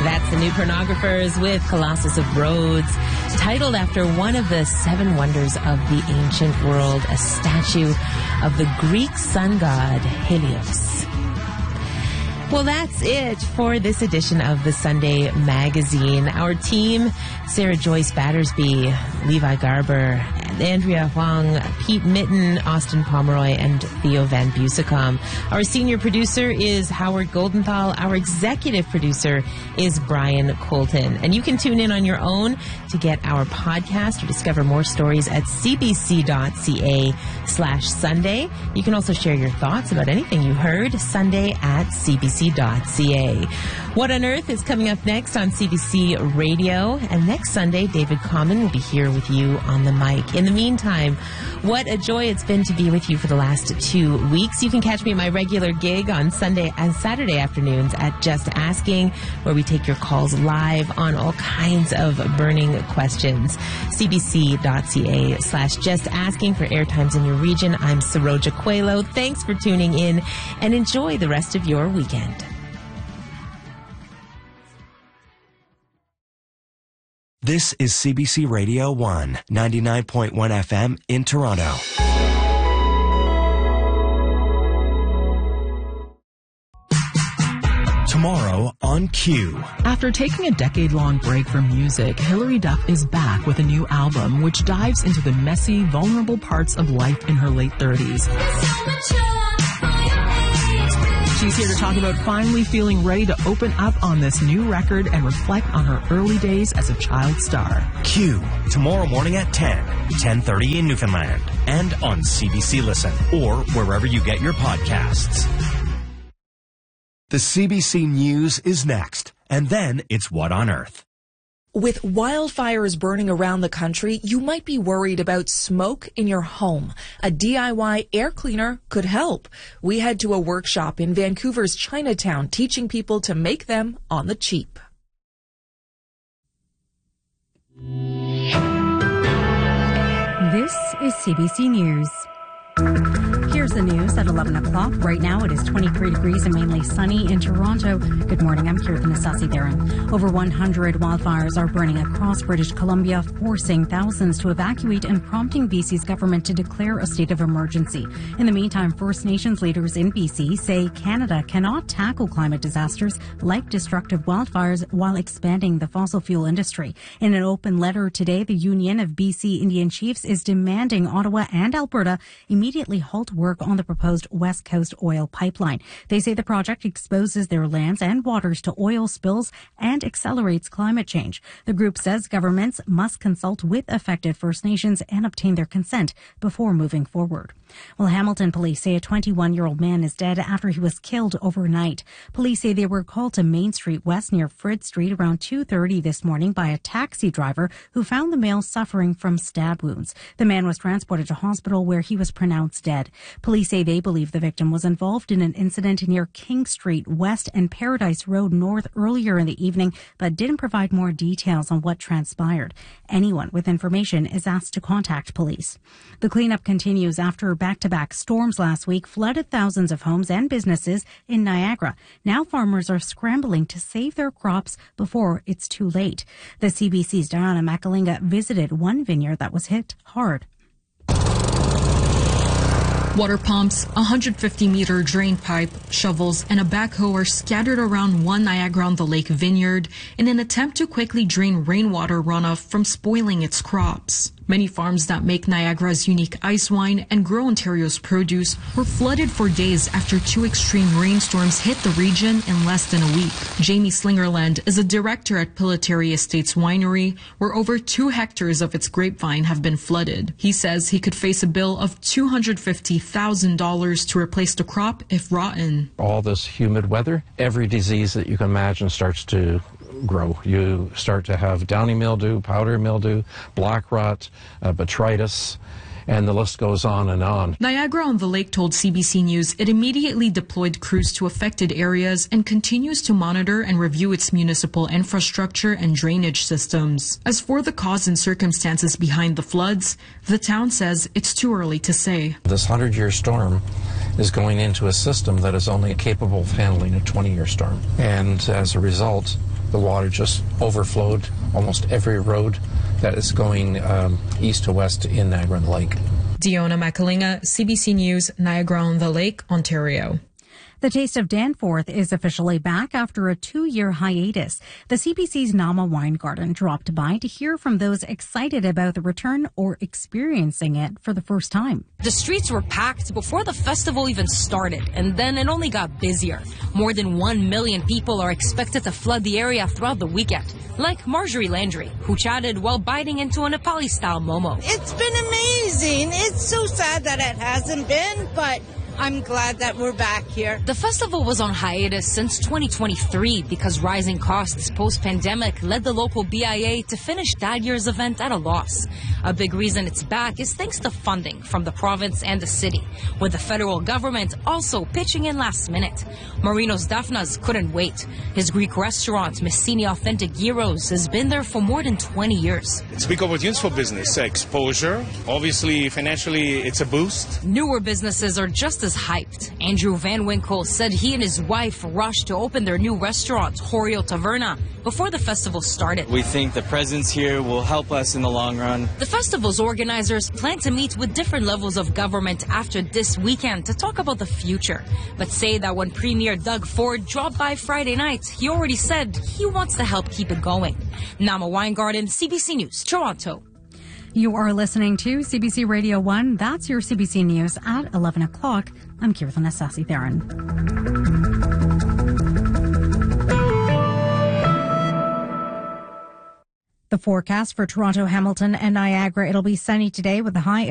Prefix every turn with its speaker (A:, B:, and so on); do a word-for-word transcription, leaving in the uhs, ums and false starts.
A: That's the New Pornographers with Colossus of Rhodes, titled after one of the seven wonders of the ancient world, a statue of the Greek sun god Helios. Well, that's it for this edition of the Sunday Magazine. Our team, Sarah Joyce Battersby, Levi Garber, Andrea Huang, Pete Mitten, Austin Pomeroy, and Theo Van Busicom. Our senior producer is Howard Goldenthal. Our executive producer is Brian Colton. And you can tune in on your own to get our podcast or discover more stories at cbc.ca slash Sunday. You can also share your thoughts about anything you heard Sunday at cbc.ca. What on Earth is coming up next on C B C Radio. And next Sunday, David Common will be here with you on the mic. In the meantime, what a joy it's been to be with you for the last two weeks. You can catch me at my regular gig on Sunday and Saturday afternoons at Just Asking, where we take your calls live on all kinds of burning questions. cbc.ca slash Just Asking for airtimes in your region. I'm Saroja Coelho. Thanks for tuning in and enjoy the rest of your weekend.
B: This is C B C Radio one, ninety-nine point one F M in Toronto. Tomorrow on Q.
C: After taking a decade-long break from music, Hilary Duff is back with a new album which dives into the messy, vulnerable parts of life in her late thirties. She's here to talk about finally feeling ready to open up on this new record and reflect on her early days as a child star.
B: Q, tomorrow morning at ten, ten thirty in Newfoundland, and on C B C Listen, or wherever you get your podcasts. The C B C News is next, and then it's What on Earth.
D: With wildfires burning around the country, you might be worried about smoke in your home. A D I Y air cleaner could help. We head to a workshop in Vancouver's Chinatown teaching people to make them on the cheap.
E: This is C B C News. Here's the news at eleven o'clock. Right now it is twenty-three degrees and mainly sunny in Toronto. Good morning, I'm Kirtan Asasi-Theron. Over one hundred wildfires are burning across British Columbia, forcing thousands to evacuate and prompting B C's government to declare a state of emergency. In the meantime, First Nations leaders in B C say Canada cannot tackle climate disasters like destructive wildfires while expanding the fossil fuel industry. In an open letter today, the Union of B C Indian Chiefs is demanding Ottawa and Alberta immediately halt work on the proposed West Coast oil pipeline. They say the project exposes their lands and waters to oil spills and accelerates climate change. The group says governments must consult with affected First Nations and obtain their consent before moving forward. Well, Hamilton police say a twenty-one-year-old man is dead after he was killed overnight. Police say they were called to Main Street West near Frid Street around two thirty this morning by a taxi driver who found the male suffering from stab wounds. The man was transported to hospital where he was pronounced dead. Police say they believe the victim was involved in an incident near King Street West and Paradise Road North earlier in the evening, but didn't provide more details on what transpired. Anyone with information is asked to contact police. The cleanup continues after back-to-back storms last week flooded thousands of homes and businesses in Niagara. Now farmers are scrambling to save their crops before it's too late. The C B C's Diana Makalinga visited one vineyard that was hit hard.
F: Water pumps, a one hundred fifty meter drain pipe, shovels, and a backhoe are scattered around one Niagara-on-the-Lake vineyard in an attempt to quickly drain rainwater runoff from spoiling its crops. Many farms that make Niagara's unique ice wine and grow Ontario's produce were flooded for days after two extreme rainstorms hit the region in less than a week. Jamie Slingerland is a director at Pillitteri Estates Winery, where over two hectares of its grapevine have been flooded. He says he could face a bill of two hundred fifty thousand dollars to replace the crop if rotten.
G: All this humid weather, every disease that you can imagine starts to grow. You start to have downy mildew, powdery mildew, black rot, uh, botrytis, and the list goes on and on.
F: Niagara-on-the-Lake told C B C News it immediately deployed crews to affected areas and continues to monitor and review its municipal infrastructure and drainage systems. As for the cause and circumstances behind the floods, the town says it's too early to say.
G: This hundred-year storm is going into a system that is only capable of handling a twenty-year storm. And as a result, The water just overflowed almost every road that is going um, east to west in Niagara-on-the-Lake.
F: Diona Makalinga, C B C News, Niagara-on-the-Lake, Ontario.
E: The Taste of Danforth is officially back after a two-year hiatus. The C B C's Nama Wine Garden dropped by to hear from those excited about the return or experiencing it for the first time.
H: The streets were packed before the festival even started, and then it only got busier. More than one million people are expected to flood the area throughout the weekend, like Marjorie Landry, who chatted while biting into a Nepali-style momo.
I: It's been amazing. It's so sad that it hasn't been, but I'm glad that we're back here.
H: The festival was on hiatus since twenty twenty-three because rising costs post-pandemic led the local B I A to finish that year's event at a loss. A big reason it's back is thanks to funding from the province and the city, with the federal government also pitching in last minute. Marinos Daphnas couldn't wait. His Greek restaurant, Messini Authentic Gyros, has been there for more than twenty years.
J: It's big opportunities for business, exposure. Obviously, financially, it's a boost.
H: Newer businesses are just as hyped. Andrew Van Winkle said he and his wife rushed to open their new restaurant, Horio Taverna, before the festival started.
K: We think the presence here will help us in the long run.
H: The festival's organizers plan to meet with different levels of government after this weekend to talk about the future, but say that when Premier Doug Ford dropped by Friday night, he already said he wants to help keep it going. Nama Wine Garden, C B C News, Toronto.
E: You are listening to C B C Radio one. That's your C B C News at eleven o'clock. I'm Kirthan Asasi-Theron. The forecast for Toronto, Hamilton, and Niagara. It'll be sunny today with a high